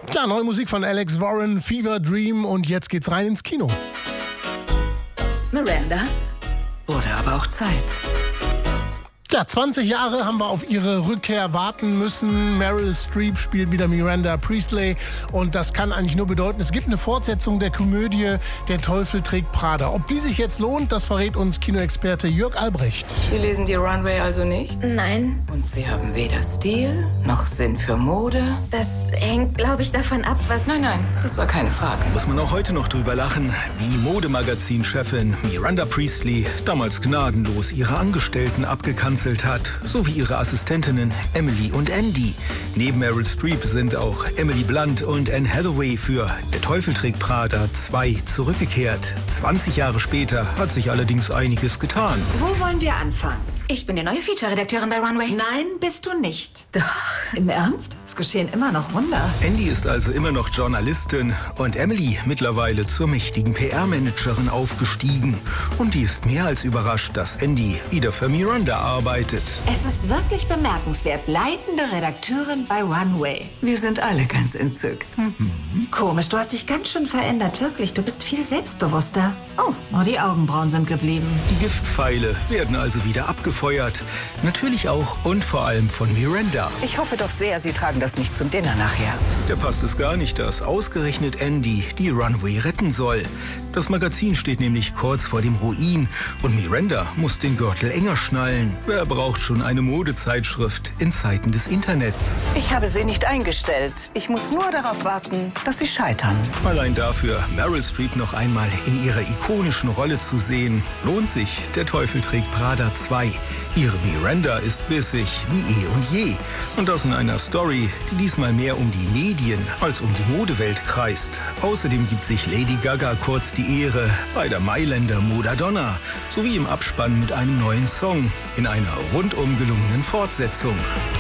Tja, neue Musik von Alex Warren, Fever Dream, und jetzt geht's rein ins Kino. Miranda? Wurde aber auch Zeit. Ja, 20 Jahre haben wir auf ihre Rückkehr warten müssen. Meryl Streep spielt wieder Miranda Priestley und das kann eigentlich nur bedeuten, es gibt eine Fortsetzung der Komödie Der Teufel trägt Prada. Ob die sich jetzt lohnt, das verrät uns Kinoexperte Jörg Albrecht. Sie lesen die Runway also nicht? Nein, Und Sie haben weder Stil noch Sinn für Mode? das hängt, glaube ich, davon ab, was... Nein, das war keine Frage. Muss man auch heute noch drüber lachen, wie Modemagazin-Chefin Miranda Priestley damals gnadenlos ihre Angestellten abgekanzelt hat, sowie ihre Assistentinnen Emily und Andy. Neben Meryl Streep sind auch Emily Blunt und Anne Hathaway für Der Teufel trägt Prada 2 zurückgekehrt. 20 Jahre später hat sich allerdings einiges getan. Wo wollen wir anfangen? Ich bin die neue Feature-Redakteurin bei Runway. Nein, bist du nicht. Doch. Im Ernst? Es geschehen immer noch Wunder. Andy ist also immer noch Journalistin und Emily mittlerweile zur mächtigen PR-Managerin aufgestiegen. Und die ist mehr als überrascht, dass Andy wieder für Miranda arbeitet. Es ist wirklich bemerkenswert. Leitende Redakteurin bei Runway. Wir sind alle ganz entzückt. Komisch, du hast dich ganz schön verändert. Wirklich, du bist viel selbstbewusster. Oh, nur die Augenbrauen sind geblieben. Die Giftpfeile werden also wieder abgefeuert. Natürlich auch und vor allem von Miranda. Ich hoffe doch sehr, Sie tragen das nicht zum Dinner nachher. Der passt es gar nicht, dass ausgerechnet Andy die Runway retten soll. Das Magazin steht nämlich kurz vor dem Ruin und Miranda muss den Gürtel enger schnallen. Wer braucht schon eine Modezeitschrift in Zeiten des Internets? Ich habe Sie nicht eingestellt. Ich muss nur darauf warten, dass Sie scheitern. Allein dafür, Meryl Streep noch einmal in ihrer ikonischen Rolle zu sehen, lohnt sich Der Teufel trägt Prada 2. Ihre Miranda ist bissig wie eh und je. Und das in einer Story, die diesmal mehr um die Medien als um die Modewelt kreist. Außerdem gibt sich Lady Gaga kurz die Ehre bei der Mailänder Modadonna sowie im Abspann mit einem neuen Song in einer rundum gelungenen Fortsetzung.